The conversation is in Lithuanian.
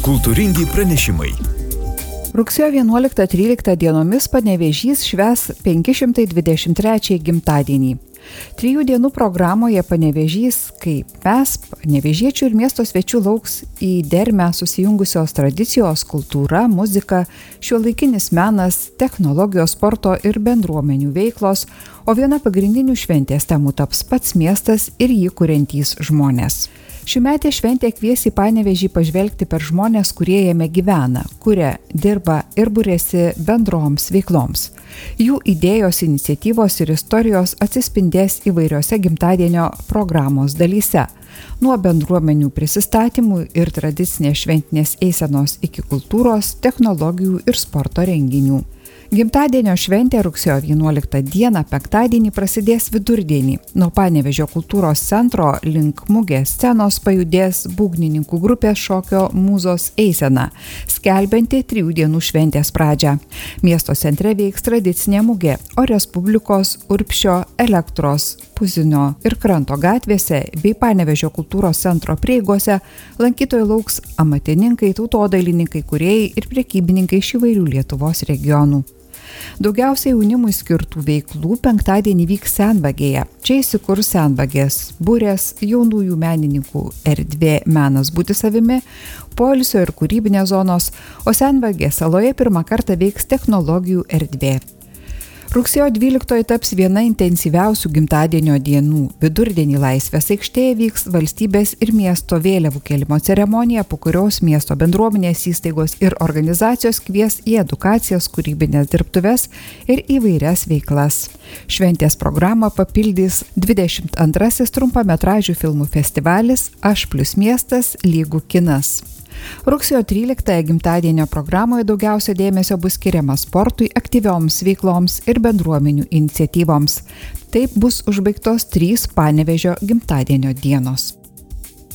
Kultūringi pranešimai. Rugsėjo 11-13 dienomis Panevėžys švęs 523 gimtadienį. 3 dienų programoje Panevėžys, kaip mes, panevėžiečių ir miesto svečių lauks į dermę susijungusios tradicijos, kultūra, muzika, šiuolaikinis menas, technologijos, sporto ir bendruomenių veiklos, o viena pagrindinių šventės temų taps pats miestas ir jį kuriantys žmonės. Šiųmetė šventė kvies į Panevėžį pažvelgti per žmonės, kurie jame gyvena, kuria, dirba ir būrėsi bendroms veikloms. Jų idėjos, iniciatyvos ir istorijos atsispindės įvairiose gimtadienio programos dalyse. Nuo bendruomenių prisistatymų ir tradicinės šventinės eisenos iki kultūros, technologijų ir sporto renginių. Gimtadienio šventė rugsėjo 11 dieną penktadienį prasidės vidurdienį. Nuo Panevėžio kultūros centro link mugės scenos pajudės būgnininkų grupės šokio Mūzos eisena, skelbianti 3 dienų šventės pradžią. Miesto centre veiks tradicinė mugė, o Respublikos, Urbšio, Elektros, Puzinio ir Kranto gatvėse bei Panevėžio kultūros centro prieigose lankytojai lauks amatininkai, tautodailininkai, kūrėjai ir prekybininkai iš įvairių Lietuvos regionų. Daugiausiai jaunimui skirtų veiklų penktadienį vyks Senvagėje. Čia įsikurs Senvagės būrės, jaunųjų menininkų erdvė menas būti savimi, poilsio ir kūrybinės zonos, o Senvagės saloje pirmą kartą veiks technologijų erdvė. Rugsėjo 12 taps viena intensyviausių gimtadienio dienų. Vidurdienį Laisvės aikštėje vyks valstybės ir miesto vėliavų kėlimo ceremonija, po kurios miesto bendruomenės įstaigos ir organizacijos kvies į edukacijas, kūrybinės dirbtuves ir įvairias veiklas. Šventės programą papildys 22 trumpametražių filmų festivalis Aš + miestas = kinas. Rugsėjo 13 gimtadienio programoje daugiausia dėmesio bus skiriama sportui, aktyvioms veikloms ir bendruomenių iniciatyvoms. Taip bus užbaigtos 3 Panevėžio gimtadienio dienos.